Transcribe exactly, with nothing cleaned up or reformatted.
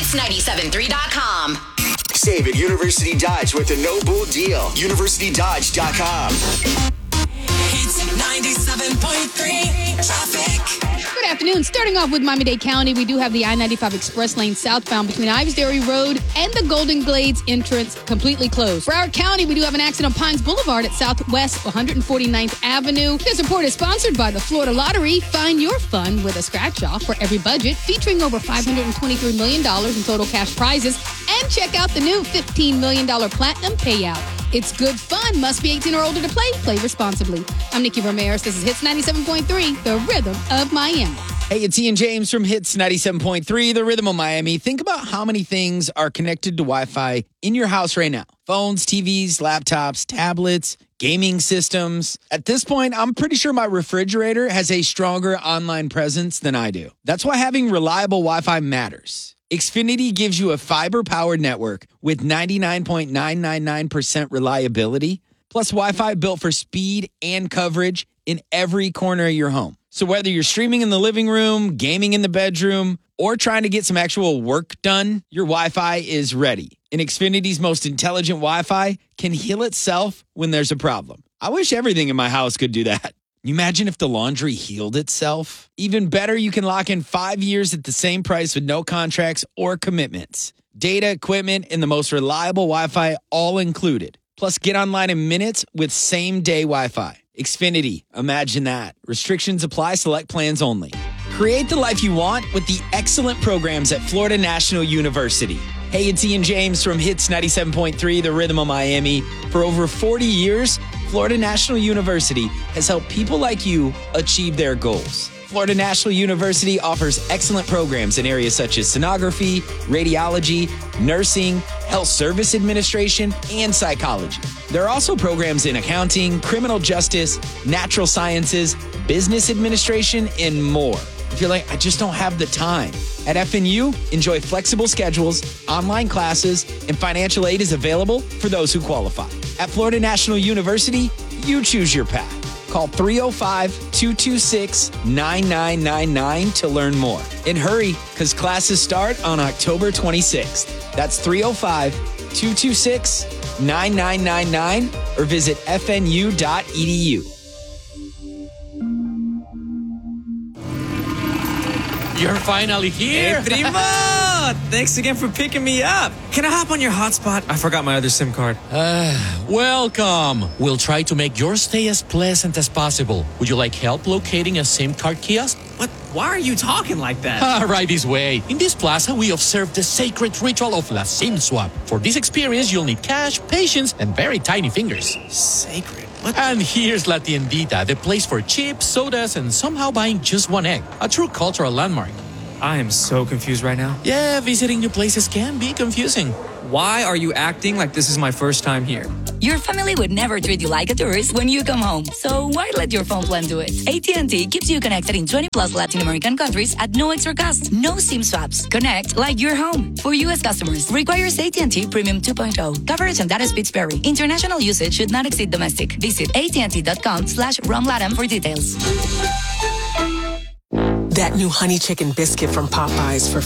hits nine seven three dot com. Save at University Dodge with a no-bull deal. University Dodge dot com. Hits ninety-seven point three traffic. Good afternoon. Starting off with Miami-Dade County, we do have the I ninety-five Express Lane southbound between Ives Dairy Road and the Golden Glades entrance completely closed. Broward County, we do have an accident on Pines Boulevard at Southwest one hundred forty-ninth Avenue. This report is sponsored by the Florida Lottery. Find your fun with a scratch-off for every budget, featuring over five hundred twenty-three million dollars in total cash prizes. And check out the new fifteen million dollars Platinum Payout. It's good fun. Must be eighteen or older to play. Play responsibly. I'm Nikki Ramirez. This is Hits ninety-seven point three, the rhythm of Miami. Hey, it's Ian James from Hits ninety-seven point three, the rhythm of Miami. Think about how many things are connected to Wi-Fi in your house right now. Phones, T Vs, laptops, tablets, gaming systems. At this point, I'm pretty sure my refrigerator has a stronger online presence than I do. That's why having reliable Wi-Fi matters. Xfinity gives you a fiber-powered network with ninety-nine point nine nine nine percent reliability, plus Wi-Fi built for speed and coverage in every corner of your home. So whether you're streaming in the living room, gaming in the bedroom, or trying to get some actual work done, your Wi-Fi is ready. And Xfinity's most intelligent Wi-Fi can heal itself when there's a problem. I wish everything in my house could do that. You imagine if the laundry healed itself? Even better, you can lock in five years at the same price with no contracts or commitments. Data, equipment, and the most reliable Wi-Fi all included. Plus, get online in minutes with same-day Wi-Fi. Xfinity, imagine that. Restrictions apply, select plans only. Create the life you want with the excellent programs at Florida National University. Hey, it's Ian James from Hits ninety-seven point three, the rhythm of Miami. For over forty years, Florida National University has helped people like you achieve their goals. Florida National University offers excellent programs in areas such as sonography, radiology, nursing, health service administration, and psychology. There are also programs in accounting, criminal justice, natural sciences, business administration, and more. If you're like, I just don't have the time. At F N U, enjoy flexible schedules, online classes, and financial aid is available for those who qualify. At Florida National University, you choose your path. Call three oh five, two two six, nine nine nine nine to learn more. And hurry, because classes start on October twenty-sixth. That's three oh five, two two six, nine nine nine nine or visit f n u dot e d u. You're finally here. Hey, primo! Thanks again for picking me up. Can I hop on your hotspot? I forgot my other SIM card. Uh, welcome. We'll try to make your stay as pleasant as possible. Would you like help locating a SIM card kiosk? What? Why are you talking like that? Ah, right this way. In this plaza, we observe the sacred ritual of La SIM Swap. For this experience, you'll need cash, patience, and very tiny fingers. Sacred? What? And here's La Tiendita, the place for chips, sodas, and somehow buying just one egg. A true cultural landmark. I am so confused right now. Yeah, visiting new places can be confusing. Why are you acting like this is my first time here? Your family would never treat you like a tourist when you come home. So why let your phone plan do it? A T and T keeps you connected in twenty plus Latin American countries at no extra cost. No SIM swaps. Connect like you're home. For U S customers, requires A T and T Premium two point oh. Coverage and data speeds vary. International usage should not exceed domestic. Visit A T and T dot com slash ROMLATAM for details. That new honey chicken biscuit from Popeyes for